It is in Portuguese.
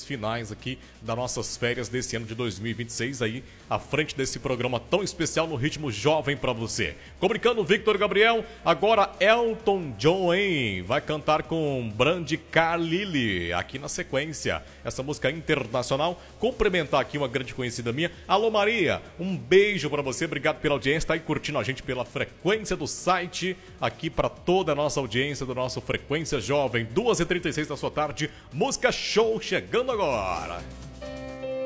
momentos finais aqui das nossas férias desse ano de 2026 aí, à frente desse programa tão especial no ritmo jovem pra você. Comunicando Victor Gabriel, agora Elton John, hein? Vai cantar com Brandi Carlile aqui na sequência. Essa música internacional. Cumprimentar aqui uma grande conhecida minha. Alô Maria, um beijo pra você, obrigado pela audiência, tá aí curtindo a gente pela frequência do site, aqui pra toda a nossa audiência do nosso Frequência Jovem, 2h36 da sua tarde, música show chegando agora.